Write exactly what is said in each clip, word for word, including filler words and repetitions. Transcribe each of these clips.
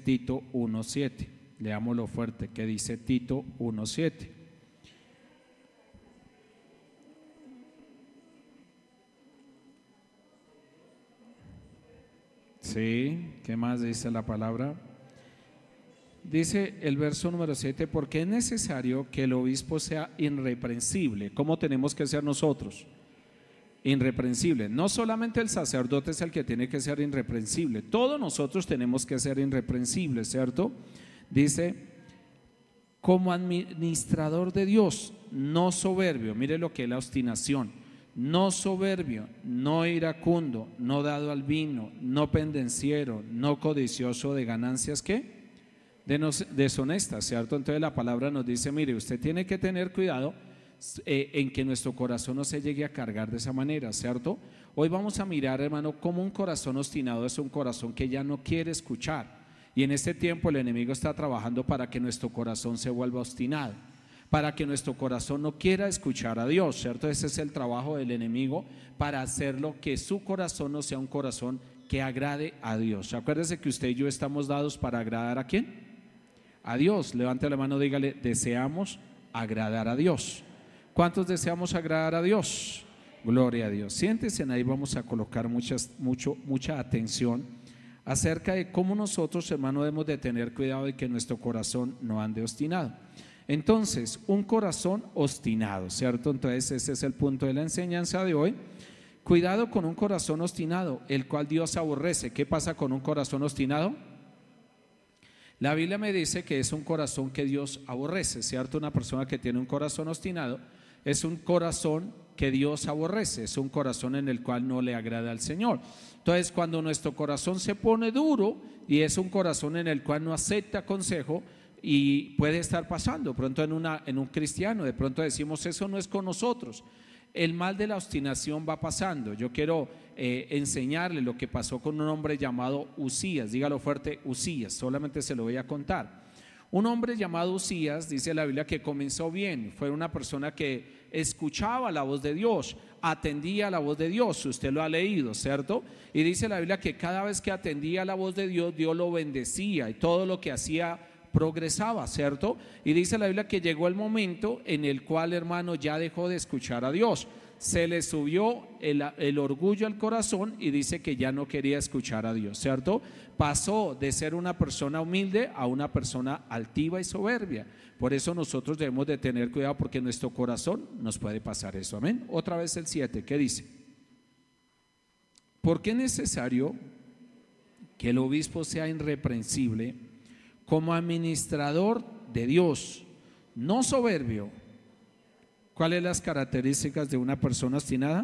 Tito uno siete. Leámoslo fuerte, ¿qué dice Tito uno siete? Sí, ¿qué más dice la palabra? Dice el verso número siete, porque es necesario que el obispo sea irreprensible. ¿Cómo tenemos que ser nosotros? Irreprensible. No solamente el sacerdote es el que tiene que ser irreprensible, todos nosotros tenemos que ser irreprensibles, ¿cierto? Dice, como administrador de Dios, no soberbio. Mire lo que es la obstinación. No soberbio, no iracundo, no dado al vino, no pendenciero, no codicioso de ganancias, ¿qué? Deshonestas, ¿cierto? Entonces la palabra nos dice, mire, usted tiene que tener cuidado eh, en que nuestro corazón no se llegue a cargar de esa manera, ¿cierto? Hoy vamos a mirar, hermano, cómo un corazón obstinado es un corazón que ya no quiere escuchar, y en este tiempo el enemigo está trabajando para que nuestro corazón se vuelva obstinado, para que nuestro corazón no quiera escuchar a Dios, ¿cierto? Ese es el trabajo del enemigo, para hacerlo que su corazón no sea un corazón que agrade a Dios. Acuérdese que usted y yo estamos dados para agradar ¿a quién? A Dios. Levante la mano, dígale, deseamos agradar a Dios. ¿Cuántos deseamos agradar a Dios? Gloria a Dios. Siéntense ahí, vamos a colocar muchas, mucho, mucha atención acerca de cómo nosotros, hermano, debemos de tener cuidado de que nuestro corazón no ande obstinado. Entonces, un corazón obstinado, ¿cierto? Entonces ese es el punto de la enseñanza de hoy. Cuidado con un corazón obstinado, el cual Dios aborrece. ¿Qué pasa con un corazón obstinado? La Biblia me dice que es un corazón que Dios aborrece, ¿cierto? Una persona que tiene un corazón obstinado es un corazón que Dios aborrece, es un corazón en el cual no le agrada al Señor. Entonces, cuando nuestro corazón se pone duro y es un corazón en el cual no acepta consejo, y puede estar pasando pronto en, una, en un cristiano, de pronto decimos, eso no es con nosotros. El mal de la obstinación va pasando. Yo quiero eh, enseñarle lo que pasó con un hombre llamado Usías. Dígalo fuerte, Usías, solamente se lo voy a contar. Un hombre llamado Usías, dice la Biblia, que comenzó bien. Fue una persona que escuchaba la voz de Dios, atendía la voz de Dios. Usted lo ha leído, ¿cierto? Y dice la Biblia que cada vez que atendía la voz de Dios, Dios lo bendecía y todo lo que hacía progresaba, ¿cierto? Y dice la Biblia que llegó el momento en el cual, hermano, ya dejó de escuchar a Dios. Se le subió el, el orgullo al corazón y dice que ya no quería escuchar a Dios, ¿cierto? Pasó de ser una persona humilde a una persona altiva y soberbia. Por eso nosotros debemos de tener cuidado, porque en nuestro corazón nos puede pasar eso, amén. Otra vez el siete, ¿qué dice? Porque es necesario que el obispo sea irreprensible como administrador de Dios, no soberbio. ¿Cuáles son las características de una persona obstinada?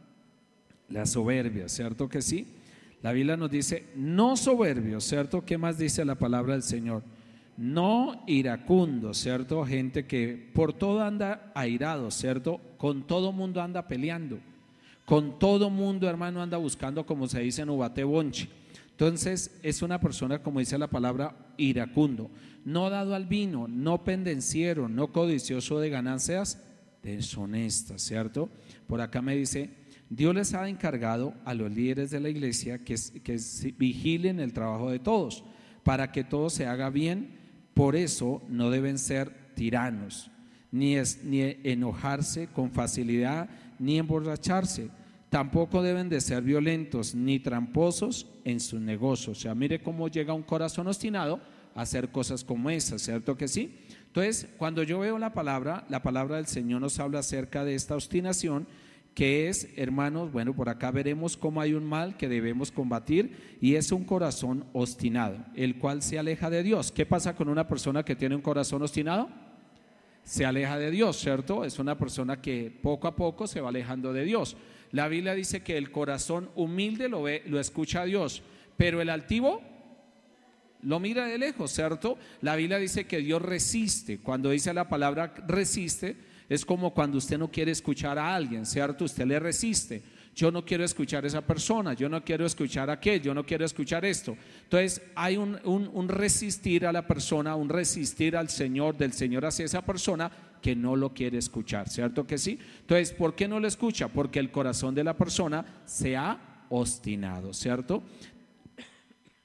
La soberbia, ¿cierto que sí? La Biblia nos dice no soberbio, ¿cierto? ¿Qué más dice la palabra del Señor? No iracundo, ¿cierto? Gente que por todo anda airado, ¿cierto? Con todo mundo anda peleando, con todo mundo, hermano, anda buscando, como se dice en Ubate Bonche. Entonces es una persona, como dice la palabra, iracundo, no dado al vino, no pendenciero, no codicioso de ganancias deshonestas, ¿cierto? Por acá me dice, Dios les ha encargado a los líderes de la iglesia que, que vigilen el trabajo de todos, para que todo se haga bien. Por eso no deben ser tiranos, ni, es, ni enojarse con facilidad, ni emborracharse. Tampoco deben de ser violentos ni tramposos en sus negocios. O sea, mire cómo llega un corazón obstinado a hacer cosas como esas, ¿cierto que sí? Entonces, cuando yo veo la palabra, la palabra del Señor nos habla acerca de esta obstinación, que es, hermanos, bueno, por acá veremos cómo hay un mal que debemos combatir, y es un corazón obstinado, el cual se aleja de Dios. ¿Qué pasa con una persona que tiene un corazón obstinado? Se aleja de Dios, ¿cierto? Es una persona que poco a poco se va alejando de Dios. La Biblia dice que el corazón humilde lo ve, lo escucha a Dios, pero el altivo lo mira de lejos, ¿cierto? La Biblia dice que Dios resiste. Cuando dice la palabra resiste, es como cuando usted no quiere escuchar a alguien, ¿cierto? Usted le resiste. Yo no quiero escuchar a esa persona, yo no quiero escuchar a aquel, yo no quiero escuchar esto. Entonces hay un, un, un resistir a la persona, un resistir al Señor, del Señor hacia esa persona que no lo quiere escuchar, ¿cierto que sí? Entonces, ¿por qué no lo escucha? Porque el corazón de la persona se ha obstinado, ¿cierto?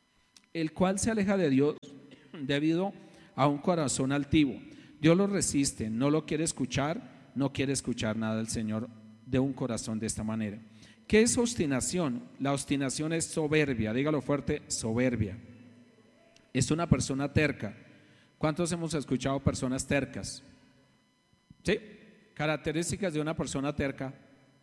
el cual se aleja de Dios debido a un corazón altivo. Dios lo resiste, no lo quiere escuchar, no quiere escuchar nada del Señor de un corazón de esta manera. ¿Qué es obstinación? La obstinación es soberbia, dígalo fuerte, soberbia. Es una persona terca. ¿Cuántos hemos escuchado personas tercas? ¿Sí? Características de una persona terca.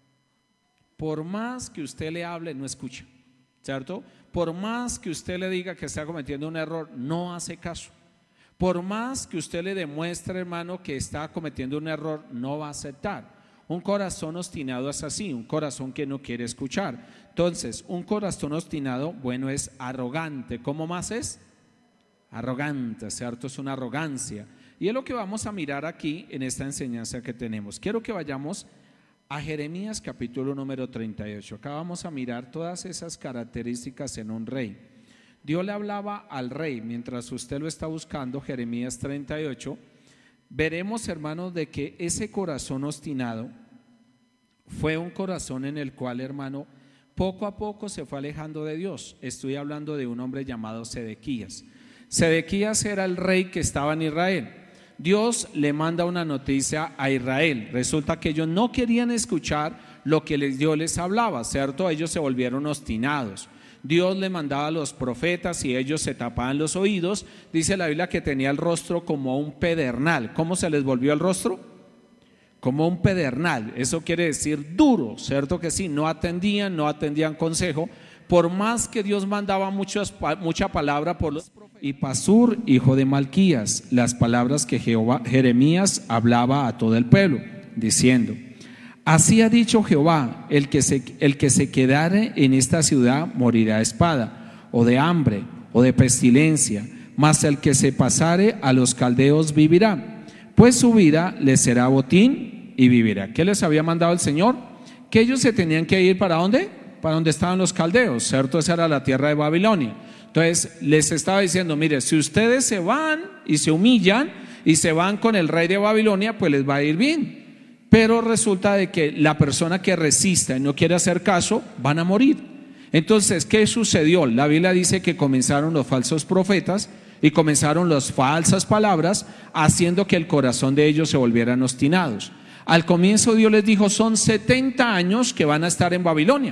Por más que usted le hable, no escucha, ¿cierto? Por más que usted le diga que está cometiendo un error, no hace caso. Por más que usted le demuestre, hermano, que está cometiendo un error, no va a aceptar. Un corazón obstinado es así, un corazón que no quiere escuchar. Entonces, un corazón obstinado, bueno, es arrogante. ¿Cómo más es? Arrogante, ¿cierto? Es una arrogancia. Y es lo que vamos a mirar aquí en esta enseñanza que tenemos. Quiero que vayamos a Jeremías capítulo número treinta y ocho. Acá vamos a mirar todas esas características en un rey. Dios le hablaba al rey, mientras usted lo está buscando, Jeremías treinta y ocho, veremos, hermanos, de que ese corazón obstinado fue un corazón en el cual, hermano, poco a poco se fue alejando de Dios. Estoy hablando de un hombre llamado Sedequías. Sedequías era el rey que estaba en Israel. Dios le manda una noticia a Israel. Resulta que ellos no querían escuchar lo que Dios les hablaba, ¿cierto? Ellos se volvieron obstinados. Dios le mandaba a los profetas y ellos se tapaban los oídos. Dice la Biblia que tenía el rostro como un pedernal. ¿Cómo se les volvió el rostro? Como un pedernal. Eso quiere decir duro, ¿cierto que sí? No atendían, no atendían consejo. Por más que Dios mandaba muchas, mucha palabra por los profetas. Y Pasur, hijo de Malquías, las palabras que Jehová, Jeremías hablaba a todo el pueblo, diciendo: así ha dicho Jehová, el que se, el que se quedare en esta ciudad morirá de espada, o de hambre, o de pestilencia, mas el que se pasare a los caldeos vivirá, pues su vida le será botín y vivirá. ¿Qué les había mandado el Señor? Que ellos se tenían que ir ¿para dónde? Para donde estaban los caldeos, ¿cierto? Esa era la tierra de Babilonia. Entonces les estaba diciendo: mire, si ustedes se van y se humillan y se van con el rey de Babilonia, pues les va a ir bien. Pero resulta de que la persona que resista y no quiere hacer caso, van a morir. Entonces, ¿qué sucedió? La Biblia dice que comenzaron los falsos profetas y comenzaron las falsas palabras, haciendo que el corazón de ellos se volvieran obstinados. Al comienzo Dios les dijo: son setenta años que van a estar en Babilonia.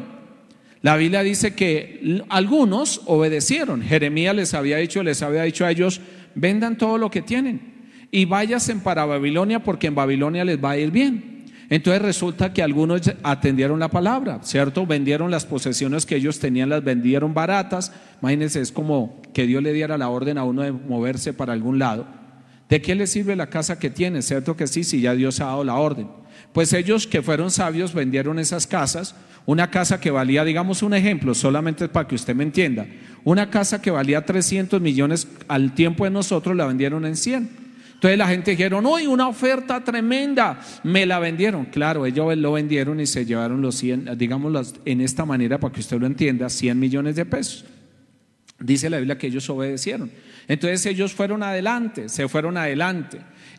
La Biblia dice que algunos obedecieron. Jeremías les había dicho, les había dicho a ellos: vendan todo lo que tienen y váyanse para Babilonia, porque en Babilonia les va a ir bien. Entonces resulta que algunos atendieron la palabra, ¿cierto? Vendieron las posesiones que ellos tenían, las vendieron baratas. Imagínense, es como que Dios le diera la orden a uno de moverse para algún lado. ¿De qué le sirve la casa que tiene? ¿Cierto que sí? Si ya Dios ha dado la orden. Pues ellos, que fueron sabios, vendieron esas casas. Una casa que valía, digamos un ejemplo, solamente para que usted me entienda, una casa que valía trescientos millones, al tiempo de nosotros la vendieron en cien. Entonces la gente dijeron: ¡uy, una oferta tremenda! Me la vendieron. Claro, ellos lo vendieron y se llevaron los cien, digamos en esta manera para que usted lo entienda, cien millones de pesos. Dice la Biblia que ellos obedecieron. Entonces ellos fueron adelante, se fueron adelante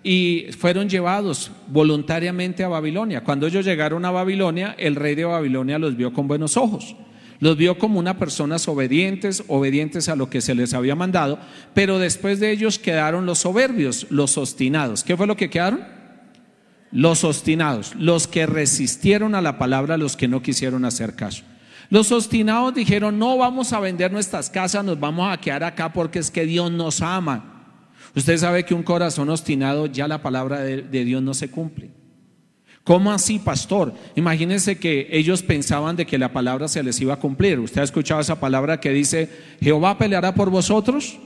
y fueron llevados voluntariamente a Babilonia. Cuando ellos llegaron a Babilonia, el rey de Babilonia los vio con buenos ojos. Los vio como unas personas obedientes, obedientes a lo que se les había mandado. Pero después de ellos quedaron los soberbios, los obstinados. ¿Qué fue lo que quedaron? Los obstinados, los que resistieron a la palabra, los que no quisieron hacer caso. Los obstinados dijeron: no vamos a vender nuestras casas, nos vamos a quedar acá porque es que Dios nos ama. Usted sabe que un corazón obstinado, ya la palabra de, de Dios no se cumple. ¿Cómo así, pastor? Imagínense que ellos pensaban de que la palabra se les iba a cumplir. ¿Usted ha escuchado esa palabra que dice: Jehová peleará por vosotros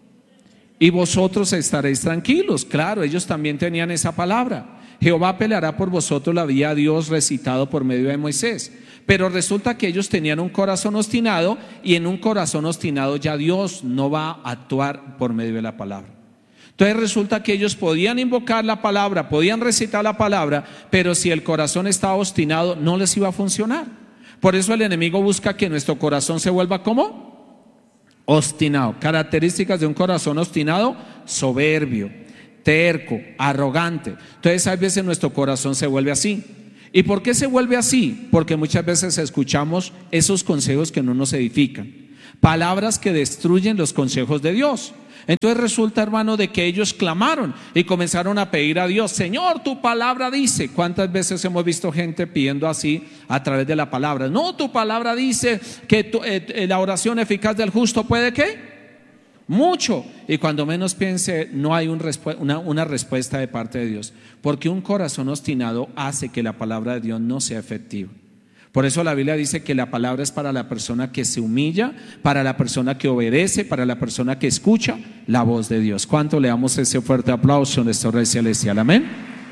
y vosotros estaréis tranquilos? Claro, ellos también tenían esa palabra. Jehová peleará por vosotros, la había Dios recitado por medio de Moisés. Pero resulta que ellos tenían un corazón obstinado, y en un corazón obstinado ya Dios no va a actuar por medio de la palabra. Entonces resulta que ellos podían invocar la palabra, podían recitar la palabra, pero si el corazón estaba obstinado, no les iba a funcionar. Por eso el enemigo busca que nuestro corazón se vuelva ¿cómo? Obstinado. Características de un corazón obstinado: soberbio, terco, arrogante. Entonces a veces nuestro corazón se vuelve así. ¿Y por qué se vuelve así? Porque muchas veces escuchamos esos consejos que no nos edifican. palabras que destruyen los consejos de Dios. Entonces resulta, hermano, de que ellos clamaron y comenzaron a pedir a Dios: Señor, tu palabra dice. ¿Cuántas veces hemos visto gente pidiendo así a través de la palabra? No, tu palabra dice que tu, eh, la oración eficaz del justo puede ¿qué? Mucho. Y cuando menos piense, no hay un respu- una, una respuesta de parte de Dios, porque un corazón obstinado hace que la palabra de Dios no sea efectiva. Por eso la Biblia dice que la palabra es para la persona que se humilla, para la persona que obedece, para la persona que escucha la voz de Dios. ¿Cuánto le damos ese fuerte aplauso a nuestro Rey Celestial? Amén.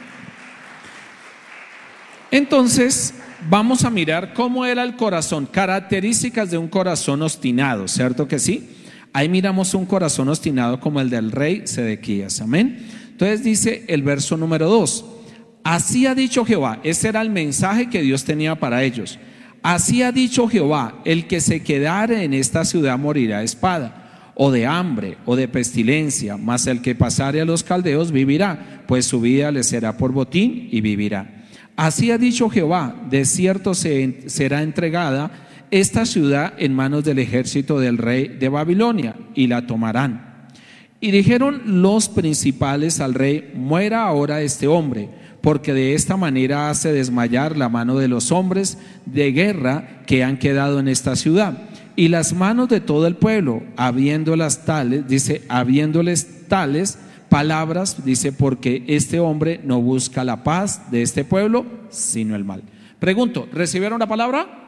Entonces vamos a mirar cómo era el corazón, características de un corazón obstinado, ¿cierto que sí? Ahí miramos un corazón obstinado como el del rey Sedequías. Amén. Entonces dice el verso número dos: así ha dicho Jehová. Ese era el mensaje que Dios tenía para ellos. Así ha dicho Jehová: el que se quedare en esta ciudad morirá de espada, o de hambre, o de pestilencia, mas el que pasare a los caldeos vivirá, pues su vida le será por botín y vivirá. Así ha dicho Jehová: de cierto se, será entregada esta ciudad en manos del ejército del rey de Babilonia, y la tomarán. Y dijeron los principales al rey: muera ahora este hombre, porque de esta manera hace desmayar la mano de los hombres de guerra que han quedado en esta ciudad, y las manos de todo el pueblo, habiéndolas tales, dice, habiéndoles tales palabras, dice, porque este hombre no busca la paz de este pueblo, sino el mal. Pregunto, ¿recibieron la palabra?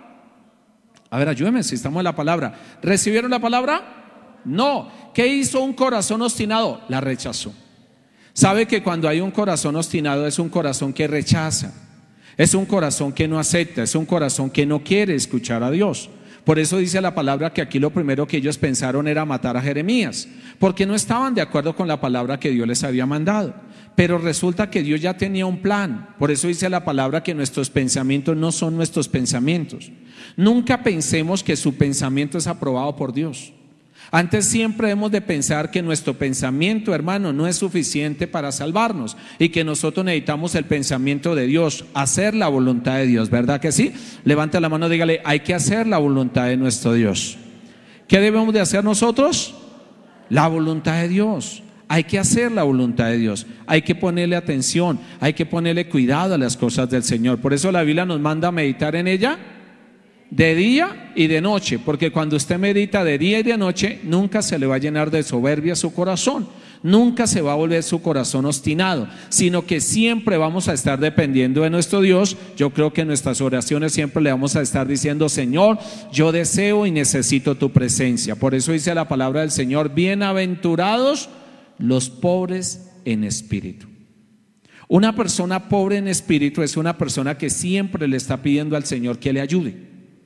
A ver, ayúdenme si estamos en la palabra. ¿Recibieron la palabra? No. ¿Qué hizo un corazón obstinado? La rechazó. Sabe que cuando hay un corazón obstinado es un corazón que rechaza, es un corazón que no acepta, es un corazón que no quiere escuchar a Dios. Por eso dice la palabra que aquí lo primero que ellos pensaron era matar a Jeremías, porque no estaban de acuerdo con la palabra que Dios les había mandado. Pero resulta que Dios ya tenía un plan. Por eso dice la palabra que nuestros pensamientos no son nuestros pensamientos. Nunca pensemos que su pensamiento es aprobado por Dios. Antes siempre hemos de pensar que nuestro pensamiento, hermano, no es suficiente para salvarnos y que nosotros necesitamos el pensamiento de Dios, hacer la voluntad de Dios, ¿verdad que sí? Levante la mano, dígale: hay que hacer la voluntad de nuestro Dios. ¿Qué debemos de hacer nosotros? La voluntad de Dios. Hay que hacer la voluntad de Dios, hay que ponerle atención, hay que ponerle cuidado a las cosas del Señor. Por eso la Biblia nos manda a meditar en ella de día y de noche, porque cuando usted medita de día y de noche, nunca se le va a llenar de soberbia su corazón, nunca se va a volver su corazón obstinado, sino que siempre vamos a estar dependiendo de nuestro Dios. Yo creo que en nuestras oraciones siempre le vamos a estar diciendo: Señor, yo deseo y necesito tu presencia. Por eso dice la palabra del Señor: bienaventurados los pobres en espíritu. Una persona pobre en espíritu es una persona que siempre le está pidiendo al Señor que le ayude.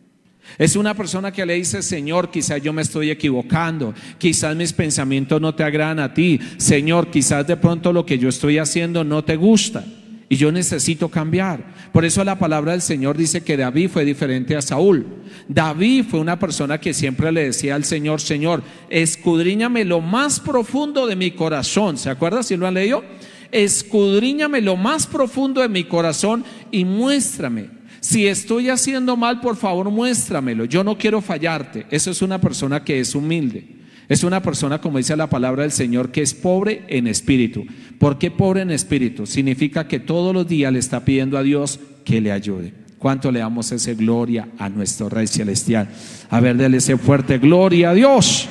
Es una persona que le dice: Señor, quizás yo me estoy equivocando, quizás mis pensamientos no te agradan a ti, Señor, quizás de pronto lo que yo estoy haciendo no te gusta y yo necesito cambiar. Por eso la palabra del Señor dice que David fue diferente a Saúl. David fue una persona que siempre le decía al Señor: Señor, escudriñame lo más profundo de mi corazón. ¿Se acuerda si lo han leído? Escudriñame lo más profundo de mi corazón y muéstrame. Si estoy haciendo mal, por favor, muéstramelo. Yo no quiero fallarte. Eso es una persona que es humilde. Es una persona, como dice la palabra del Señor, que es pobre en espíritu. ¿Por qué pobre en espíritu? Significa que todos los días le está pidiendo a Dios que le ayude. ¿Cuánto le damos esa gloria a nuestro Rey Celestial? A ver, dele ese fuerte gloria a Dios.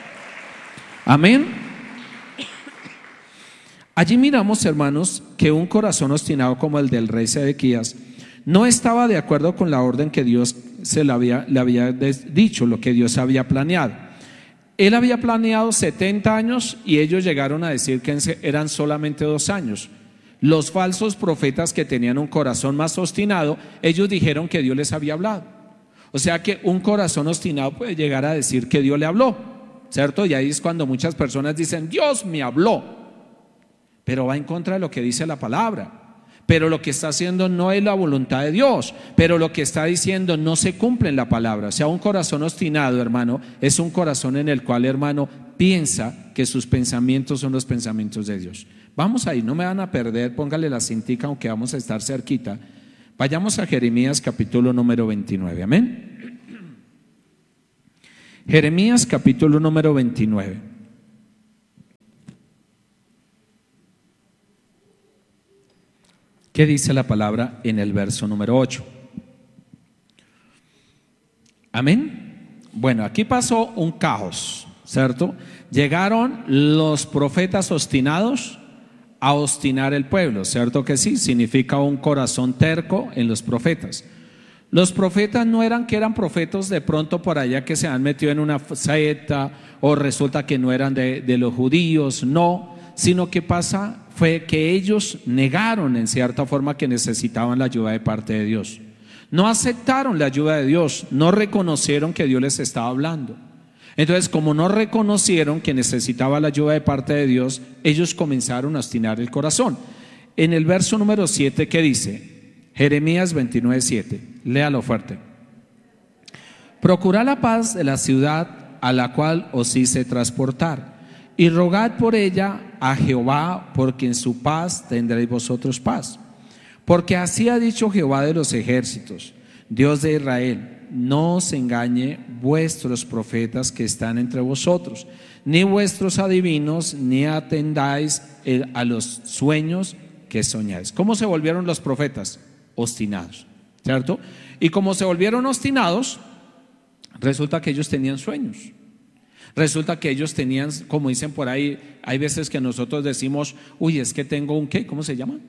Amén. Allí miramos, hermanos, que un corazón obstinado como el del rey Sedequías no estaba de acuerdo con la orden que Dios se le había, le había dicho, lo que Dios había planeado. Él había planeado setenta años y ellos llegaron a decir que eran solamente dos años. Los falsos profetas que tenían un corazón más obstinado, ellos dijeron que Dios les había hablado. O sea que un corazón obstinado puede llegar a decir que Dios le habló, ¿cierto? Y ahí es cuando muchas personas dicen: Dios me habló, pero va en contra de lo que dice la palabra. Pero lo que está haciendo no es la voluntad de Dios, pero lo que está diciendo no se cumple en la palabra. O sea, un corazón obstinado, hermano, es un corazón en el cual, hermano, piensa que sus pensamientos son los pensamientos de Dios. Vamos ahí, no me van a perder, póngale la cintica aunque vamos a estar cerquita. Vayamos a Jeremías capítulo número veintinueve, amén. Jeremías capítulo número veintinueve. ¿Qué dice la palabra en el verso número ocho? Amén. Bueno, aquí pasó un caos, ¿cierto? Llegaron los profetas obstinados a obstinar el pueblo, ¿cierto que sí? Significa un corazón terco en los profetas. Los profetas no eran que eran profetas de pronto por allá que se han metido en una secta o resulta que no eran de, de los judíos, no, sino que pasa fue que ellos negaron en cierta forma que necesitaban la ayuda de parte de Dios. No aceptaron la ayuda de Dios, no reconocieron que Dios les estaba hablando. Entonces, como no reconocieron que necesitaba la ayuda de parte de Dios, ellos comenzaron a obstinar el corazón. En el verso número siete, ¿qué dice? Jeremías veintinueve, siete, léalo fuerte. Procurad la paz de la ciudad a la cual os hice transportar, y rogad por ella a Jehová, porque en su paz tendréis vosotros paz. Porque así ha dicho Jehová de los ejércitos, Dios de Israel: no os engañe vuestros profetas que están entre vosotros, ni vuestros adivinos, ni atendáis a los sueños que soñáis. ¿Cómo se volvieron los profetas? Obstinados, ¿cierto? Y como se volvieron obstinados, resulta que ellos tenían sueños. Resulta que ellos tenían, como dicen por ahí, hay veces que nosotros decimos, uy, es que tengo un ¿qué? ¿Cómo se llama?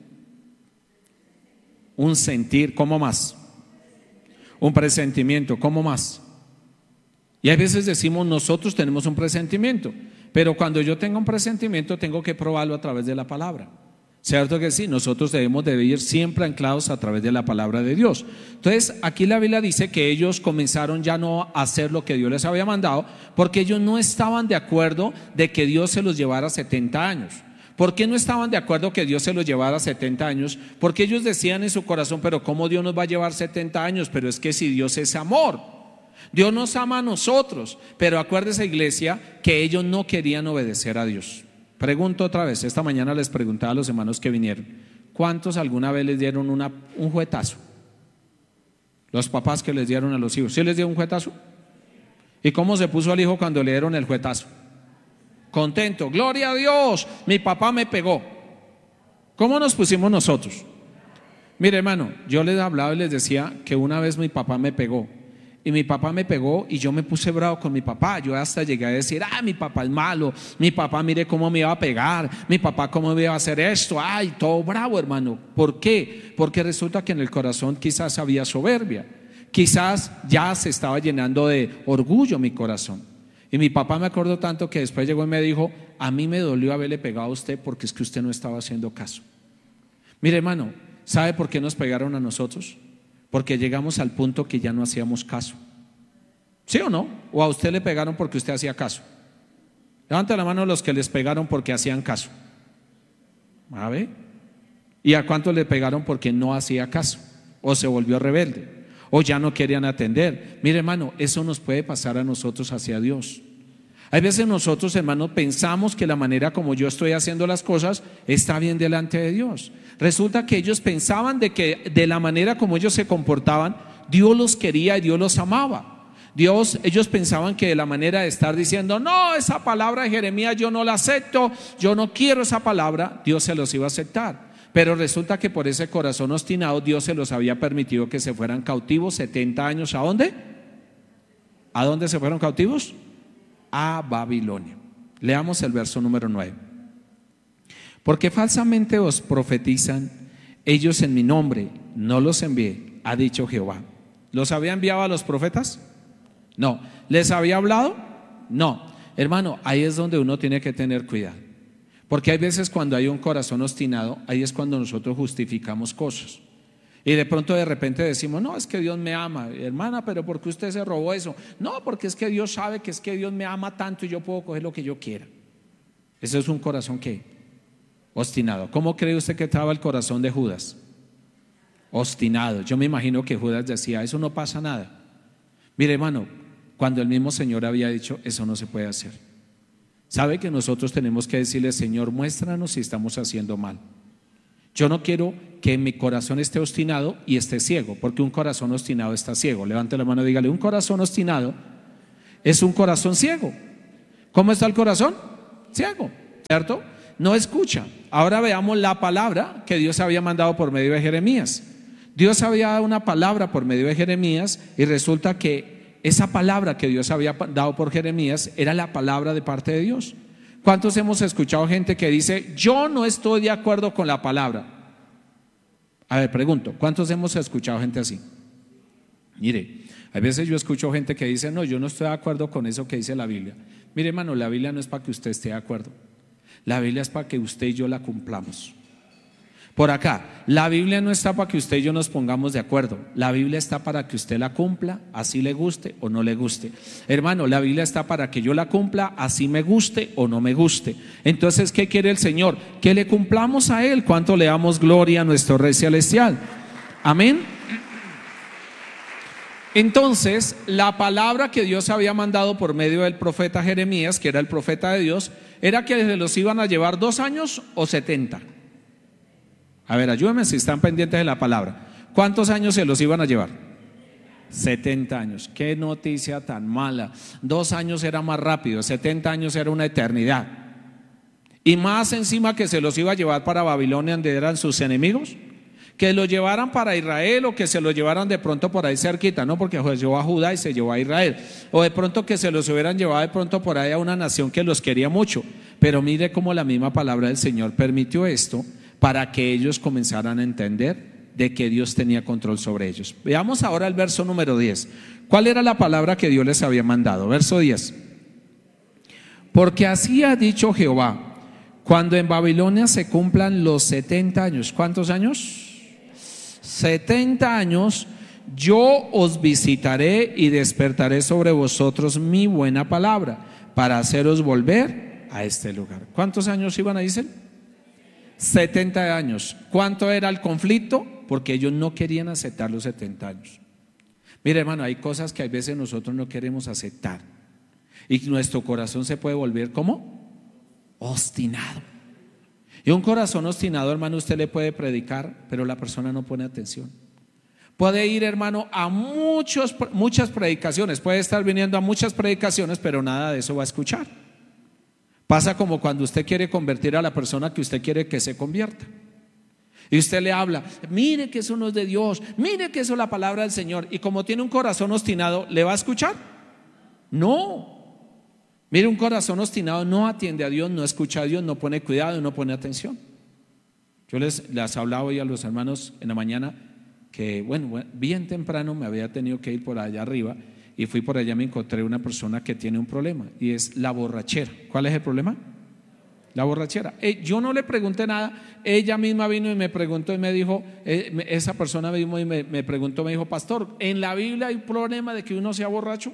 Un sentir, ¿cómo más? Un presentimiento, ¿cómo más? Y hay veces decimos, nosotros tenemos un presentimiento, pero cuando yo tengo un presentimiento tengo que probarlo a través de la palabra. ¿Cierto que sí? Nosotros debemos de vivir siempre anclados a través de la palabra de Dios. Entonces, aquí la Biblia dice que ellos comenzaron ya no a hacer lo que Dios les había mandado, porque ellos no estaban de acuerdo de que Dios se los llevara setenta años. ¿Por qué no estaban de acuerdo que Dios se los llevara setenta años? Porque ellos decían en su corazón, pero ¿cómo Dios nos va a llevar setenta años? Pero es que si Dios es amor, Dios nos ama a nosotros. Pero acuérdese, iglesia, que ellos no querían obedecer a Dios. Pregunto otra vez, esta mañana les preguntaba a los hermanos que vinieron, ¿cuántos alguna vez les dieron una, un juetazo? Los papás que les dieron a los hijos, ¿sí les dieron un juetazo? ¿Y cómo se puso el hijo cuando le dieron el juetazo? Contento, gloria a Dios, mi papá me pegó. ¿Cómo nos pusimos nosotros? Mire, hermano, yo les hablaba y les decía que una vez mi papá me pegó. Y mi papá me pegó y yo me puse bravo con mi papá. Yo hasta llegué a decir, ah, mi papá es malo, mi papá mire cómo me iba a pegar, mi papá cómo me iba a hacer esto, ay, todo bravo, hermano. ¿Por qué? Porque resulta que en el corazón quizás había soberbia, quizás ya se estaba llenando de orgullo mi corazón. Y mi papá me acordó tanto que después llegó y me dijo, a mí me dolió haberle pegado a usted porque es que usted no estaba haciendo caso. Mire, hermano, ¿sabe por qué nos pegaron a nosotros? Porque llegamos al punto que ya no hacíamos caso. ¿Sí o no? ¿O a usted le pegaron porque usted hacía caso? Levanta la mano los que les pegaron porque hacían caso. A ver. ¿Y a cuántos le pegaron porque no hacía caso? O se volvió rebelde, o ya no querían atender. Mire, hermano, eso nos puede pasar a nosotros hacia Dios. Hay veces nosotros, hermanos, pensamos que la manera como yo estoy haciendo las cosas está bien delante de Dios. Resulta que ellos pensaban de que de la manera como ellos se comportaban, Dios los quería y Dios los amaba. Dios, ellos pensaban que de la manera de estar diciendo, no, esa palabra de Jeremías yo no la acepto, yo no quiero esa palabra, Dios se los iba a aceptar. Pero resulta que por ese corazón obstinado Dios se los había permitido que se fueran cautivos setenta años. ¿A dónde? ¿A dónde se fueron cautivos? A Babilonia. Leamos el verso número nueve. Porque falsamente os profetizan ellos en mi nombre, no los envié, ha dicho Jehová. ¿Los había enviado a los profetas? No. ¿Les había hablado? No. Hermano, ahí es donde uno tiene que tener cuidado, porque hay veces cuando hay un corazón obstinado, ahí es cuando nosotros justificamos cosas. Y de pronto de repente decimos, no, es que Dios me ama, hermana, pero ¿por qué usted se robó eso? No, porque es que Dios sabe que es que Dios me ama tanto y yo puedo coger lo que yo quiera. Eso es un corazón ¿qué? Obstinado. ¿Cómo cree usted que estaba el corazón de Judas? Obstinado. Yo me imagino que Judas decía, eso no pasa nada. Mire, hermano, cuando el mismo Señor había dicho, eso no se puede hacer. Sabe que nosotros tenemos que decirle, Señor, muéstranos si estamos haciendo mal. Yo no quiero que mi corazón esté obstinado y esté ciego, porque un corazón obstinado está ciego. Levante la mano y dígale, un corazón obstinado Es un corazón ciego. ¿Cómo está el corazón? Ciego, ¿cierto? No escucha. Ahora veamos la palabra que Dios había mandado por medio de Jeremías. Dios había dado una palabra por medio de Jeremías y resulta que esa palabra que Dios había dado por Jeremías era la palabra de parte de Dios. ¿Cuántos hemos escuchado gente que dice, yo no estoy de acuerdo con la palabra? A ver, pregunto, ¿cuántos hemos escuchado gente así? Mire, a veces yo escucho gente que dice, no, yo no estoy de acuerdo con eso que dice la Biblia. Mire, hermano, la Biblia no es para que usted esté de acuerdo. La Biblia es para que usted y yo la cumplamos. Por acá, la Biblia no está para que usted y yo nos pongamos de acuerdo. La Biblia está para que usted la cumpla, así le guste o no le guste. Hermano, la Biblia está para que yo la cumpla, así me guste o no me guste. Entonces, ¿qué quiere el Señor? Que le cumplamos a Él. ¿Cuánto le damos gloria a nuestro Rey Celestial? Amén. Entonces, la palabra que Dios había mandado por medio del profeta Jeremías, que era el profeta de Dios, era que se los iban a llevar dos años o setenta. A ver, ayúdenme si están pendientes de la palabra. ¿Cuántos años se los iban a llevar? setenta años. Qué noticia tan mala. Dos años era más rápido, setenta años era una eternidad. Y más encima que se los iba a llevar para Babilonia, donde eran sus enemigos. Que lo llevaran para Israel o que se lo llevaran de pronto por ahí cerquita, no, porque se llevó a Judá y se llevó a Israel, o de pronto que se los hubieran llevado de pronto por ahí a una nación que los quería mucho. Pero mire cómo la misma palabra del Señor permitió esto para que ellos comenzaran a entender de que Dios tenía control sobre ellos. Veamos ahora el verso número diez. ¿Cuál era la palabra que Dios les había mandado? Verso diez. Porque así ha dicho Jehová, cuando en Babilonia se cumplan los setenta años. ¿Cuántos años? setenta años, yo os visitaré y despertaré sobre vosotros mi buena palabra para haceros volver a este lugar. ¿Cuántos años iban a decir? setenta años. ¿Cuánto era el conflicto? Porque ellos no querían aceptar los setenta años. Mire, hermano, hay cosas que a veces nosotros no queremos aceptar y nuestro corazón se puede volver ¿cómo? Obstinado. Y un corazón obstinado, hermano, usted le puede predicar, pero la persona no pone atención. Puede ir, hermano, a muchos, muchas predicaciones, puede estar viniendo a muchas predicaciones, pero nada de eso va a escuchar. Pasa como cuando usted quiere convertir a la persona que usted quiere que se convierta. Y usted le habla, mire que eso no es de Dios, mire que eso es la palabra del Señor. Y como tiene un corazón obstinado, ¿le va a escuchar? No. Mire, un corazón obstinado no atiende a Dios, no escucha a Dios, no pone cuidado, no pone atención. Yo les, les hablaba hoy a los hermanos en la mañana que, bueno, bien temprano me había tenido que ir por allá arriba y fui por allá, me encontré una persona que tiene un problema y es la borrachera. ¿Cuál es el problema? La borrachera. Eh, yo no le pregunté nada, ella misma vino y me preguntó y me dijo, eh, esa persona mismo y me, me preguntó, me dijo, pastor, ¿en la Biblia hay problema de que uno sea borracho?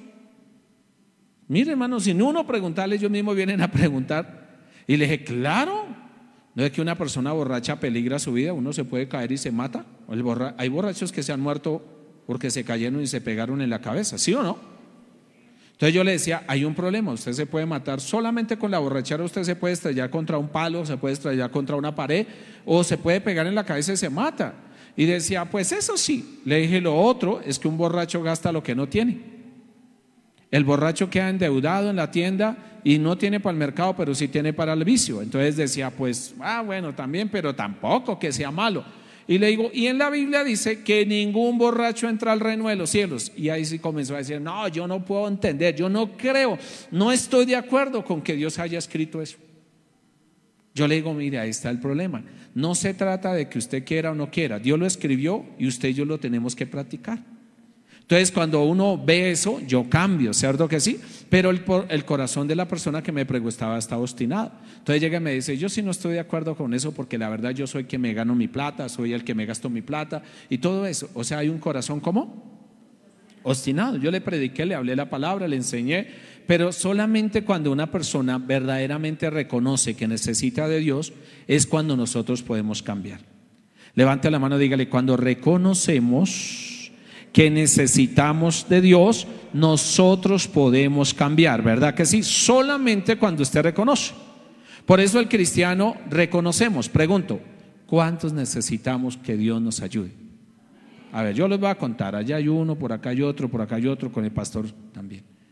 Mire, hermano, sin uno preguntarle, ellos mismos vienen a preguntar. Y le dije, claro, no es que una persona borracha peligra su vida, uno se puede caer y se mata. El borra- hay borrachos que se han muerto porque se cayeron y se pegaron en la cabeza, ¿sí o no? Entonces yo le decía, hay un problema, usted se puede matar solamente con la borrachera, usted se puede estrellar contra un palo, se puede estrellar contra una pared o se puede pegar en la cabeza y se mata. Y decía, pues eso sí. Le dije, lo otro es que un borracho gasta lo que no tiene. El borracho queda endeudado en la tienda y no tiene para el mercado, pero sí tiene para el vicio. Entonces decía, pues, ah, bueno, también, pero tampoco que sea malo. Y le digo, y en la Biblia dice que ningún borracho entra al reino de los cielos. Y ahí sí comenzó a decir, no, yo no puedo entender, yo no creo, no estoy de acuerdo con que Dios haya escrito eso. Yo le digo, mire, ahí está el problema. No se trata de que usted quiera o no quiera, Dios lo escribió y usted y yo lo tenemos que practicar. Entonces cuando uno ve eso, yo cambio, ¿cierto que sí? Pero el, el corazón de la persona que me preguntaba estaba obstinado. Entonces llega y me dice, yo sí no estoy de acuerdo con eso porque la verdad yo soy quien me gano mi plata, soy el que me gasto mi plata y todo eso. O sea, hay un corazón ¿cómo? Obstinado. Yo le prediqué, le hablé la palabra, le enseñé, pero solamente cuando una persona verdaderamente reconoce que necesita de Dios es cuando nosotros podemos cambiar. Levante la mano y dígale, cuando reconocemos que necesitamos de Dios, nosotros podemos cambiar, ¿verdad que sí? Solamente cuando usted reconoce. Por eso el cristiano reconocemos. Pregunto, ¿cuántos necesitamos que Dios nos ayude? A ver, yo les voy a contar, allá hay uno, por acá hay otro, por acá hay otro, con el pastor también.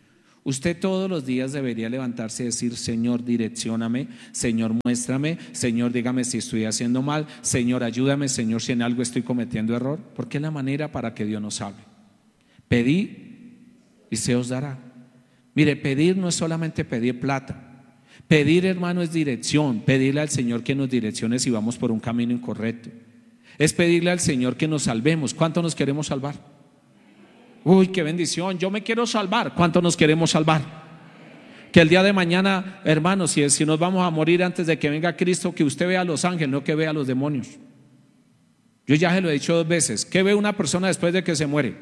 Usted todos los días debería levantarse y decir: Señor, direccióname, Señor, muéstrame, Señor, dígame si estoy haciendo mal, Señor, ayúdame, Señor, si en algo estoy cometiendo error, porque es la manera para que Dios nos hable. Pedid y se os dará. Mire, pedir no es solamente pedir plata. Pedir, hermano, es dirección. Pedirle al Señor que nos direccione si vamos por un camino incorrecto. Es pedirle al Señor que nos salvemos. ¿Cuánto nos queremos salvar? Uy, qué bendición, yo me quiero salvar. ¿Cuánto nos queremos salvar? Que el día de mañana, hermanos, si, si nos vamos a morir antes de que venga Cristo, que usted vea a los ángeles, no que vea a los demonios. Yo ya se lo he dicho dos veces. ¿Qué ve una persona después de que se muere?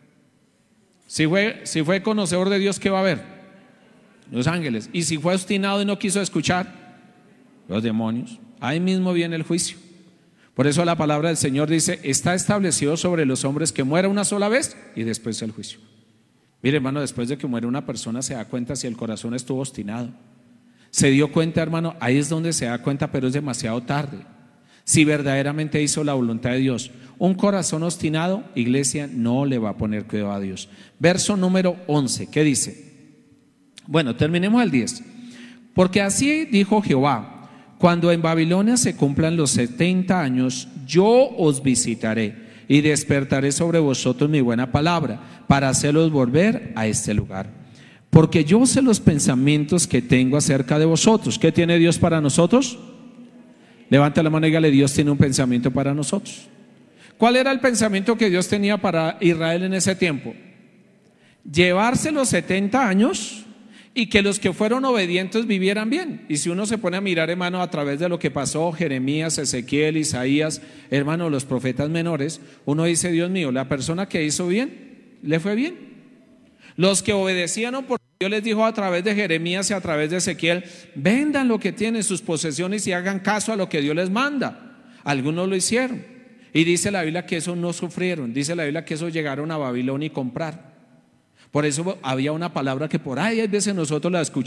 Si fue, si fue conocedor de Dios, ¿qué va a ver? Los ángeles. Y si fue obstinado y no quiso escuchar, los demonios. Ahí mismo viene el juicio. Por eso la palabra del Señor dice: está establecido sobre los hombres que muera una sola vez y después el juicio. Mire, hermano, después de que muere una persona se da cuenta si el corazón estuvo obstinado. Se dio cuenta, hermano, ahí es donde se da cuenta, pero es demasiado tarde. Si verdaderamente hizo la voluntad de Dios. Un corazón obstinado, iglesia, no le va a poner cuidado a Dios. Verso número once, ¿qué dice? Bueno, terminemos el diez. Porque así dijo Jehová: cuando en Babilonia se cumplan los setenta años, yo os visitaré y despertaré sobre vosotros mi buena palabra, para hacerlos volver a este lugar. Porque yo sé los pensamientos que tengo acerca de vosotros. ¿Qué tiene Dios para nosotros? Levanta la mano y dígale: Dios tiene un pensamiento para nosotros. ¿Cuál era el pensamiento que Dios tenía para Israel en ese tiempo? Llevarse los setenta años y que los que fueron obedientes vivieran bien. Y si uno se pone a mirar, hermano, a través de lo que pasó, Jeremías, Ezequiel, Isaías, hermano, los profetas menores, uno dice: Dios mío, la persona que hizo bien, le fue bien. Los que obedecían, no, porque Dios les dijo a través de Jeremías y a través de Ezequiel: vendan lo que tienen, sus posesiones, y hagan caso a lo que Dios les manda. Algunos lo hicieron. Y dice la Biblia que esos no sufrieron. Dice la Biblia que esos llegaron a Babilonia y comprar. Por eso había una palabra que por ahí a veces nosotros la escuchamos.